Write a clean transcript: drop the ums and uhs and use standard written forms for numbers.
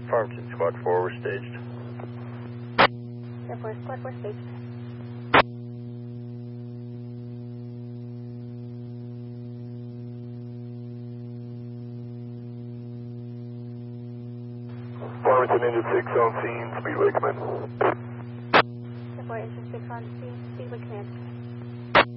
Farmington, Squad 4, we're staged. Air Force, Squad 4 staged. Farmington, Engine 6 on scene, Speedway command. Air 4, Engine 6 on scene, Speedway command.